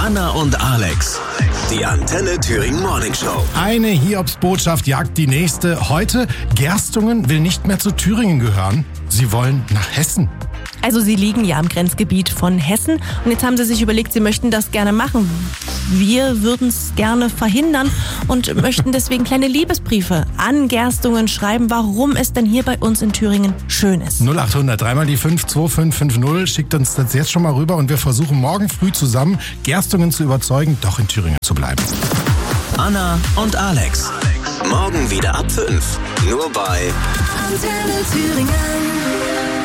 Anna und Alex. Die Antenne Thüringen Morning Show. Eine Hiobsbotschaft jagt die nächste. Heute, Gerstungen will nicht mehr zu Thüringen gehören. Sie wollen nach Hessen. Also sie liegen ja im Grenzgebiet von Hessen und jetzt haben sie sich überlegt, sie möchten das gerne machen. Wir würden es gerne verhindern und möchten deswegen kleine Liebesbriefe an Gerstungen schreiben, warum es denn hier bei uns in Thüringen schön ist. 0800 3 die 5 2550. Schickt uns das jetzt schon mal rüber und wir versuchen morgen früh zusammen Gerstungen zu überzeugen, doch in Thüringen zu bleiben. Anna und Alex. Morgen wieder ab 5. Nur bei Antenne Thüringen.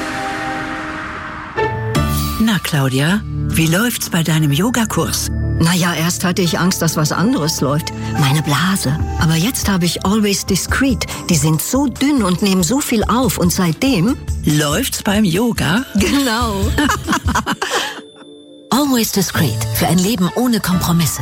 Na, Claudia, wie läuft's bei deinem Yogakurs? Naja, erst hatte ich Angst, dass was anderes läuft. Meine Blase. Aber jetzt habe ich Always Discreet. Die sind so dünn und nehmen so viel auf. Und seitdem... Läuft's beim Yoga? Genau. Always Discreet. Für ein Leben ohne Kompromisse.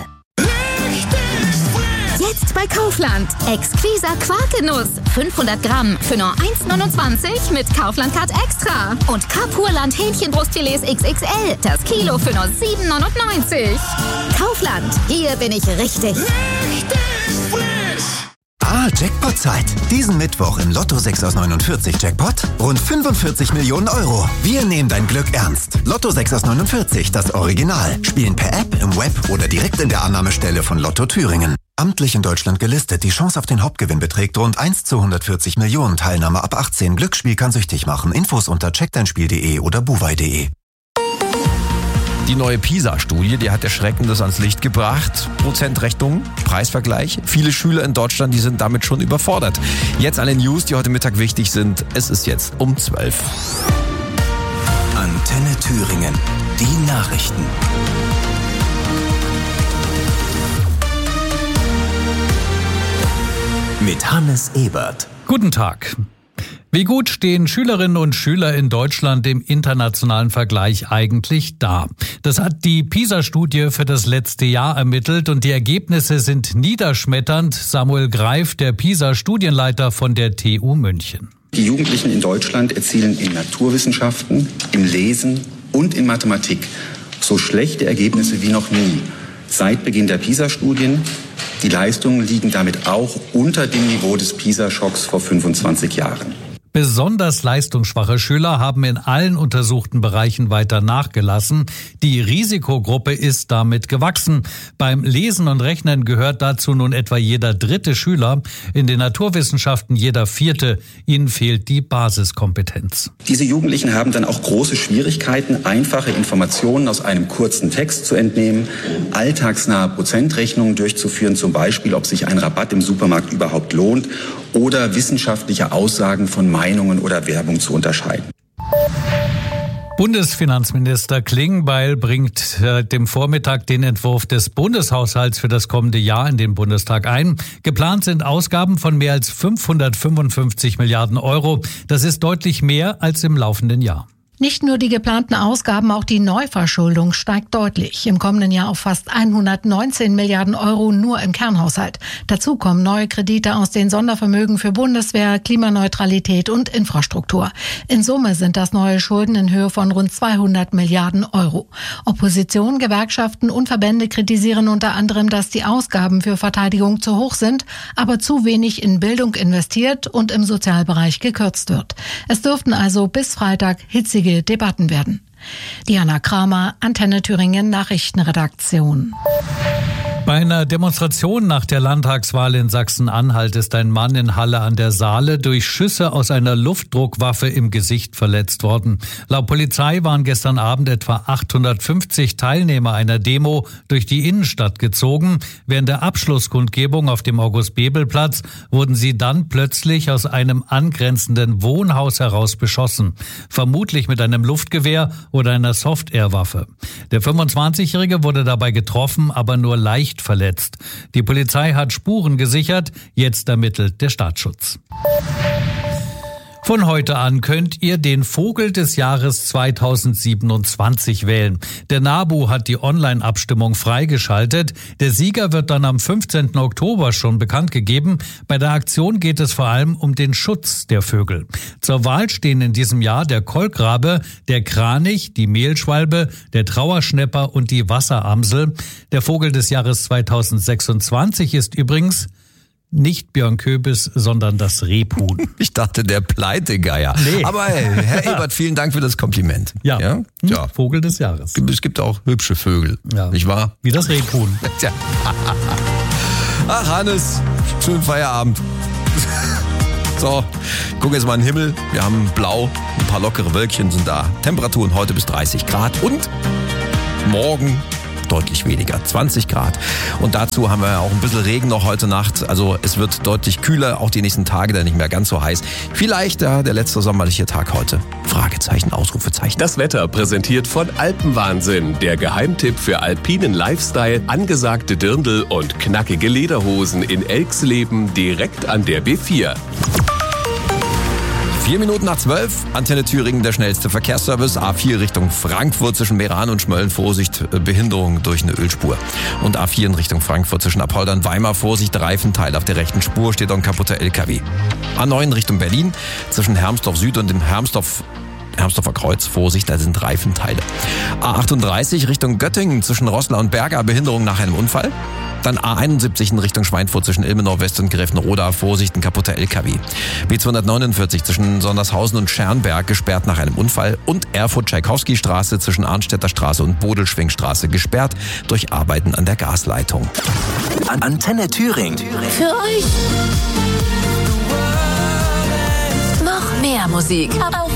Jetzt bei Kaufland. Exquiser Quarkenuss. 500 Gramm für nur 1,29 mit Kaufland-Card Extra. Und Kapurland Hähnchenbrustfilets XXL. Das Kilo für nur 7,99. Kaufland. Hier bin ich richtig. Jackpot-Zeit. Diesen Mittwoch im Lotto 6 aus 49 Jackpot rund 45 Millionen Euro. Wir nehmen dein Glück ernst. Lotto 6 aus 49, das Original. Spielen per App, im Web oder direkt in der Annahmestelle von Lotto Thüringen. Amtlich in Deutschland gelistet. Die Chance auf den Hauptgewinn beträgt rund 1 zu 140 Millionen. Teilnahme ab 18. Glücksspiel kann süchtig machen. Infos unter checkdeinspiel.de oder buwei.de. Die neue PISA-Studie, die hat Erschreckendes ans Licht gebracht. Prozentrechnung, Preisvergleich. Viele Schüler in Deutschland, die sind damit schon überfordert. Jetzt alle News, die heute Mittag wichtig sind. Es ist jetzt um 12. Antenne Thüringen. Die Nachrichten. Mit Hannes Ebert. Guten Tag. Wie gut stehen Schülerinnen und Schüler in Deutschland im internationalen Vergleich eigentlich da? Das hat die PISA-Studie für das letzte Jahr ermittelt und die Ergebnisse sind niederschmetternd. Samuel Greif, der PISA-Studienleiter von der TU München. Die Jugendlichen in Deutschland erzielen in Naturwissenschaften, im Lesen und in Mathematik so schlechte Ergebnisse wie noch nie. Seit Beginn der PISA-Studien. Die Leistungen liegen damit auch unter dem Niveau des PISA-Schocks vor 25 Jahren. Besonders leistungsschwache Schüler haben in allen untersuchten Bereichen weiter nachgelassen. Die Risikogruppe ist damit gewachsen. Beim Lesen und Rechnen gehört dazu nun etwa jeder dritte Schüler, in den Naturwissenschaften jeder vierte. Ihnen fehlt die Basiskompetenz. Diese Jugendlichen haben dann auch große Schwierigkeiten, einfache Informationen aus einem kurzen Text zu entnehmen, alltagsnahe Prozentrechnungen durchzuführen, zum Beispiel, ob sich ein Rabatt im Supermarkt überhaupt lohnt, oder wissenschaftliche Aussagen von Meinungen oder Werbung zu unterscheiden. Bundesfinanzminister Klingbeil bringt dem Vormittag den Entwurf des Bundeshaushalts für das kommende Jahr in den Bundestag ein. Geplant sind Ausgaben von mehr als 555 Milliarden Euro. Das ist deutlich mehr als im laufenden Jahr. Nicht nur die geplanten Ausgaben, auch die Neuverschuldung steigt deutlich. Im kommenden Jahr auf fast 119 Milliarden Euro nur im Kernhaushalt. Dazu kommen neue Kredite aus den Sondervermögen für Bundeswehr, Klimaneutralität und Infrastruktur. In Summe sind das neue Schulden in Höhe von rund 200 Milliarden Euro. Opposition, Gewerkschaften und Verbände kritisieren unter anderem, dass die Ausgaben für Verteidigung zu hoch sind, aber zu wenig in Bildung investiert und im Sozialbereich gekürzt wird. Es dürften also bis Freitag hitzige Debatten werden. Diana Kramer, Antenne Thüringen Nachrichtenredaktion. Bei einer Demonstration nach der Landtagswahl in Sachsen-Anhalt ist ein Mann in Halle an der Saale durch Schüsse aus einer Luftdruckwaffe im Gesicht verletzt worden. Laut Polizei waren gestern Abend etwa 850 Teilnehmer einer Demo durch die Innenstadt gezogen. Während der Abschlusskundgebung auf dem August-Bebel-Platz wurden sie dann plötzlich aus einem angrenzenden Wohnhaus heraus beschossen. Vermutlich mit einem Luftgewehr oder einer Soft-Air-Waffe. Der 25-Jährige wurde dabei getroffen, aber nur leicht verletzt. Die Polizei hat Spuren gesichert, jetzt ermittelt der Staatsschutz. Von heute an könnt ihr den Vogel des Jahres 2027 wählen. Der NABU hat die Online-Abstimmung freigeschaltet. Der Sieger wird dann am 15. Oktober schon bekannt gegeben. Bei der Aktion geht es vor allem um den Schutz der Vögel. Zur Wahl stehen in diesem Jahr der Kolkrabe, der Kranich, die Mehlschwalbe, der Trauerschnäpper und die Wasseramsel. Der Vogel des Jahres 2026 ist übrigens nicht Björn Köbis, sondern das Rebhuhn. Ich dachte, der Pleitegeier. Nee. Aber Herr Ebert, vielen Dank für das Kompliment. Ja. Ja. Vogel des Jahres. Es gibt auch hübsche Vögel, nicht wahr? Wie das Rebhuhn. Tja. Ach, Hannes, schönen Feierabend. So, guck jetzt mal in den Himmel. Wir haben blau, ein paar lockere Wölkchen sind da. Temperaturen heute bis 30 Grad und morgen deutlich weniger, 20 Grad. Und dazu haben wir auch ein bisschen Regen noch heute Nacht. Also es wird deutlich kühler, auch die nächsten Tage dann nicht mehr ganz so heiß. Vielleicht der letzte sommerliche Tag heute. Fragezeichen, Ausrufezeichen. Das Wetter präsentiert von Alpenwahnsinn. Der Geheimtipp für alpinen Lifestyle, angesagte Dirndl und knackige Lederhosen in Elxleben direkt an der B4. 4 Minuten nach 12, Antenne Thüringen, der schnellste Verkehrsservice. A4 Richtung Frankfurt zwischen Meran und Schmölln, Vorsicht, Behinderung durch eine Ölspur. Und A4 in Richtung Frankfurt zwischen Apolda und Weimar, Vorsicht, Reifenteil auf der rechten Spur, steht ein kaputter LKW. A9 Richtung Berlin, zwischen Hermsdorf Süd und dem Hermsdorfer Kreuz, Vorsicht, da sind Reifenteile. A38 Richtung Göttingen, zwischen Roßla und Berga, Behinderung nach einem Unfall. Dann A71 in Richtung Schweinfurt zwischen Ilmenau West und Gräfenroda, Vorsicht, ein kaputter LKW. B249 zwischen Sondershausen und Schernberg, gesperrt nach einem Unfall. Und Erfurt-Tschaikowski-Straße zwischen Arnstädter Straße und Bodelschwingstraße, gesperrt durch Arbeiten an der Gasleitung. Antenne Thüringen. Für euch noch mehr Musik auf